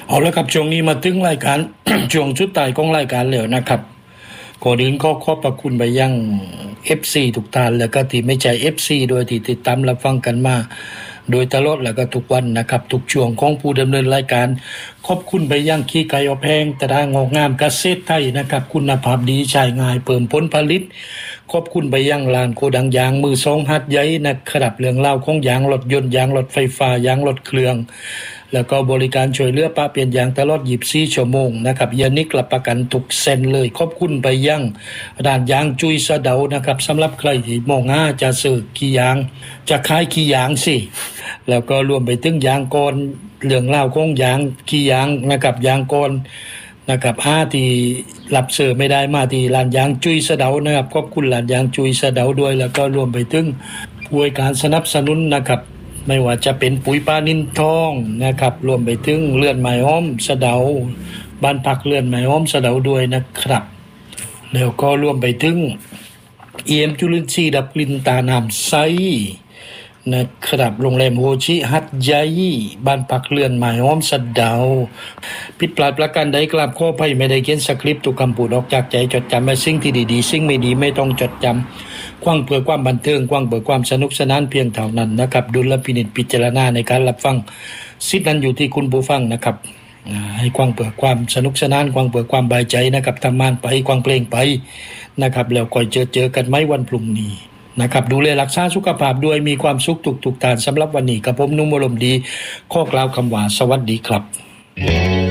เอาละครับช่วงนี้มาถึงรายการ ช่วงชุดไต่ของรายการแล้วนะครับก่อนอื่นขอบพระคุณไปยัง FC ทุกท่านแล้วก็ที่ไม่ใช่ FC โดยที่ติดตามรับฟังกันมาโดยตลอดแล้วก็ทุกวันนะครับทุกช่วงของผู้ดำเนินรายการขอบคุณไปยังขี้ไก่อบแห้งตรางอกงามเกษตรไทยนะครับคุณภาพดีใช้ง่ายเพิ่มผลผลิตขอบคุณไปยังร้านโกดังยางมือสองหัดใหญ่นะครับเรื่องเล่าของยางรถยนต์ยางรถไฟฟ้ายางรถเครื่องแล้วก็บริการช่วยเหลือป้าเปลี่ยนยางตลอด24ชั่วโมงนะครับยานิกรับประกันทุกเส้นเลยขอบคุณไปยังร้านยางจุยสะเดานะครับสำหรับใครที่มองหาจะซื้อขี้ยางจะขายขี้ยางสิแล้วก็รวมไปถึงยางก้อนเรื่องเล่าของยางขี้ยางนะครับยางก้อนนะครับที่รับซื้อไม่ได้มาที่ร้านยางจุยสะเดานะครับขอบคุณร้านยางจุยสะเดาด้วยแล้วก็รวมไปถึงผู้ให้การสนับสนุนนะครับไม่ว่าจะเป็นปุ๋ยปลานินทองนะครับรวมไปถึงเลื่อนไม้อ้อมสะเดาบ้านพักเลื่อนไม้อ้อมสะเดาด้วยนะครับแล้วก็รวมไปถึงจุลินทรีย์ดับกลิ่นตาน้ำใสนะครับโรงแรมโฮชิฮัตใหญ่บ้านพักเลื่อนไม้อ้อมสะเดาผิดพลาดประการใดกราบขออภัยไม่ได้เขียนสคริปต์ทุกคำพูดออกจากใจจดจำมาสิ่งที่ดีๆสิ่งไม่ดีไม่ต้องจดจำกว้างเพื่อความบันเทิงกว้างเพื่อความสนุกสนานเพียงเท่านั้นนะครับดุลพินิจพิจารณาในการรับฟังสิทธินั้นอยู่ที่คุณผู้ฟังนะครับให้กว้างเพื่อความสนุกสนานกว้างเพื่อความบายใจนะครับทำงานไปกว้างเพลงไปนะครับแล้วค่อยเจอกันไหมวันพรุ่งนี้นะครับดูแลรักษาสุขภาพด้วยมีความสุขทุกๆท่านสำหรับวันนี้กับผมนุ่มอารมณ์ดีข้อกล่าวคำว่าสวัสดีครับ